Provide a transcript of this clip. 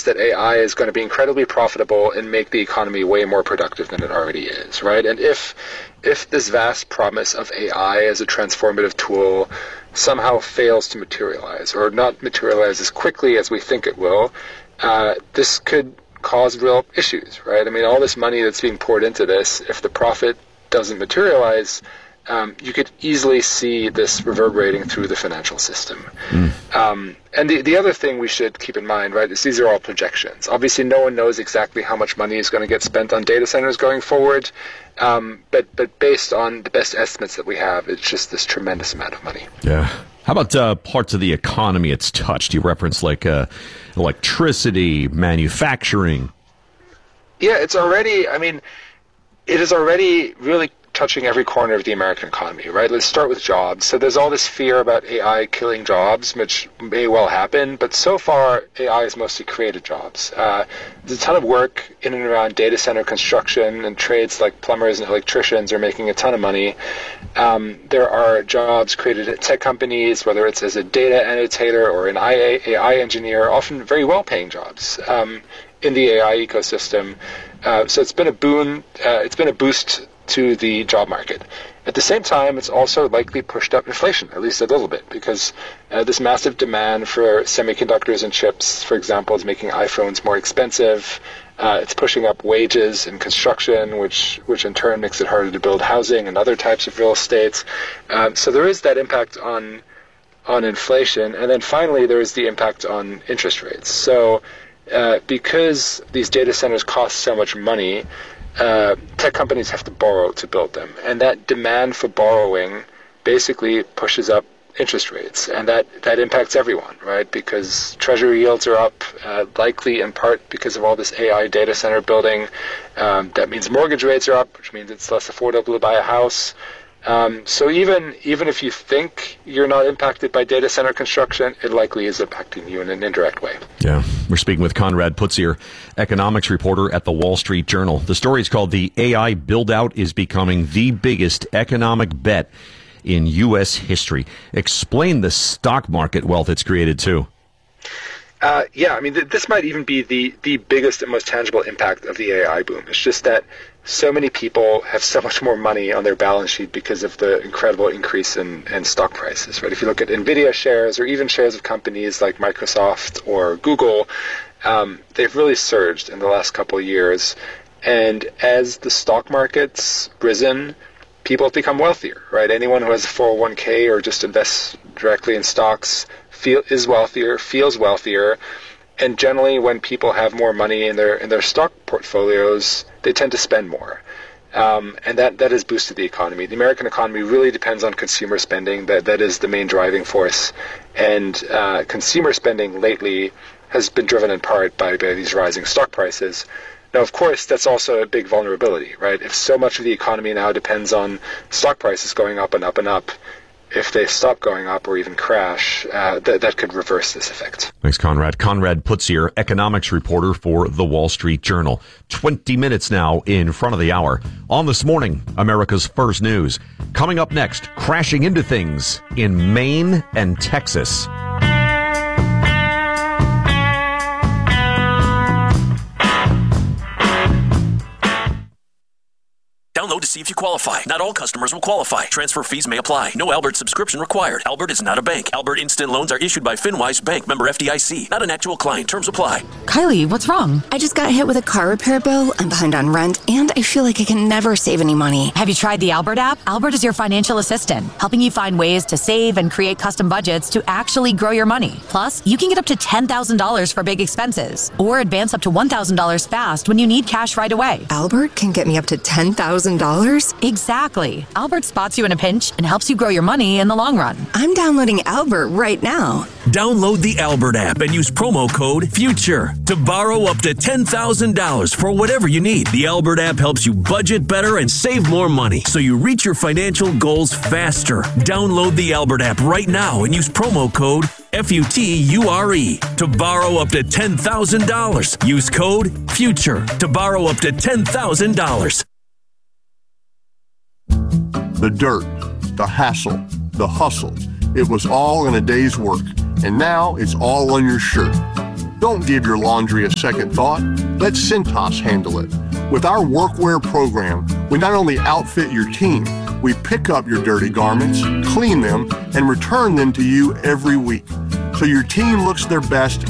that AI is going to be incredibly profitable and make the economy way more productive than it already is, right? And if this vast promise of AI as a transformative tool somehow fails to materialize, or not materialize as quickly as we think it will, this could cause real issues, right? I mean, all this money that's being poured into this, if the profit doesn't materialize, you could easily see this reverberating through the financial system. And the other thing we should keep in mind, right, is these are all projections. Obviously, no one knows exactly how much money is going to get spent on data centers going forward, but based on the best estimates that we have, it's just this tremendous amount of money. Yeah. How about parts of the economy it's touched? You reference like electricity, manufacturing. Yeah, it is already really touching every corner of the American economy, right? Let's start with jobs. So there's all this fear about AI killing jobs, which may well happen, but so far AI has mostly created jobs. There's a ton of work in and around data center construction, and trades like plumbers and electricians are making a ton of money. There are jobs created at tech companies, whether it's as a data annotator or an AI engineer, often very well-paying jobs in the AI ecosystem. So it's been a boon. It's been a boost to the job market. At the same time, it's also likely pushed up inflation, at least a little bit, because this massive demand for semiconductors and chips, for example, is making iPhones more expensive. It's pushing up wages in construction, which in turn makes it harder to build housing and other types of real estate. So there is that impact on inflation. And then finally, there is the impact on interest rates. So because these data centers cost so much money, tech companies have to borrow to build them, and that demand for borrowing basically pushes up interest rates, and that impacts everyone, right? Because treasury yields are up, likely in part because of all this AI data center building. That means mortgage rates are up, which means it's less affordable to buy a house. So even if you think you're not impacted by data center construction, it likely is impacting you in an indirect way. Yeah. We're speaking with Conrad Putsier, economics reporter at the Wall Street Journal. The story is called "The AI Build-Out is Becoming the Biggest Economic Bet in U.S. History." Explain the stock market wealth it's created, too. This might even be the biggest and most tangible impact of the AI boom. It's just that so many people have so much more money on their balance sheet because of the incredible increase in stock prices, right? If you look at NVIDIA shares or even shares of companies like Microsoft or Google, they've really surged in the last couple of years. And as the stock market's risen, people have become wealthier, right? Anyone who has a 401k or just invests directly in stocks is wealthier, feels wealthier. And generally, when people have more money in their stock portfolios, they tend to spend more. And that has boosted the economy. The American economy really depends on consumer spending. That is the main driving force. And consumer spending lately has been driven in part by these rising stock prices. Now, of course, that's also a big vulnerability, right? If so much of the economy now depends on stock prices going up and up and up, if they stop going up or even crash, that could reverse this effect. Thanks, Conrad. Conrad Putsier, economics reporter for The Wall Street Journal. 20 minutes now in front of the hour. On This Morning, America's First News. Coming up next, crashing into things in Maine and Texas. Download to see if you qualify. Not all customers will qualify. Transfer fees may apply. No Albert subscription required. Albert is not a bank. Albert Instant Loans are issued by FinWise Bank, member FDIC. Not an actual client. Terms apply. Kylie, what's wrong? I just got hit with a car repair bill. I'm behind on rent, and I feel like I can never save any money. Have you tried the Albert app? Albert is your financial assistant, helping you find ways to save and create custom budgets to actually grow your money. Plus, you can get up to $10,000 for big expenses, or advance up to $1,000 fast when you need cash right away. Albert can get me up to $10,000? Exactly. Albert spots you in a pinch and helps you grow your money in the long run. I'm downloading Albert right now. Download the Albert app and use promo code FUTURE to borrow up to $10,000 for whatever you need. The Albert app helps you budget better and save more money so you reach your financial goals faster. Download the Albert app right now and use promo code FUTURE to borrow up to $10,000. Use code FUTURE to borrow up to $10,000. The dirt, the hassle, the hustle. It was all in a day's work, and now it's all on your shirt. Don't give your laundry a second thought. Let Cintas handle it. With our workwear program, we not only outfit your team, we pick up your dirty garments, clean them, and return them to you every week. So your team looks their best